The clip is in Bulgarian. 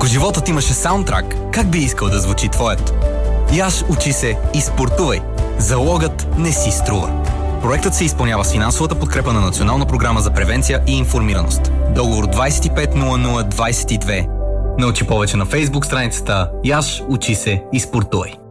Ако животът имаше саундтрак, как би искал да звучи твоят? Яш, учи се и спортувай. Залогът не си струва. Проектът се изпълнява с финансовата подкрепа на Национална програма за превенция и информираност. Договор 250022. Научи повече на Фейсбук страницата Яш, учи се и спортувай.